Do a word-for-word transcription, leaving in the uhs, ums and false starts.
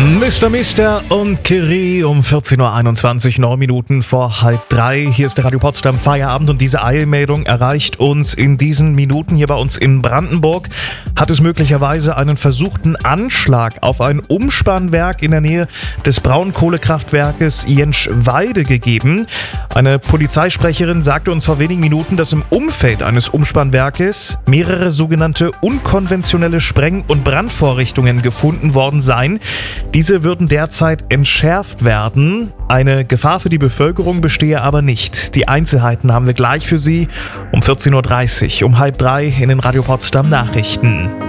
Mister Mister und Curie um vierzehn Uhr einundzwanzig, neun Minuten vor halb drei. Hier ist der Radio Potsdam Feierabend und diese Eilmeldung erreicht uns in diesen Minuten hier bei uns in Brandenburg. Hat es möglicherweise einen versuchten Anschlag auf ein Umspannwerk in der Nähe des Braunkohlekraftwerkes Jentschwalde gegeben? Eine Polizeisprecherin sagte uns vor wenigen Minuten, dass im Umfeld eines Umspannwerkes mehrere sogenannte unkonventionelle Spreng- und Brandvorrichtungen gefunden worden seien. Diese würden derzeit entschärft werden. Eine Gefahr für die Bevölkerung bestehe aber nicht. Die Einzelheiten haben wir gleich für Sie um vierzehn Uhr dreißig, um halb drei in den Radio Potsdam Nachrichten.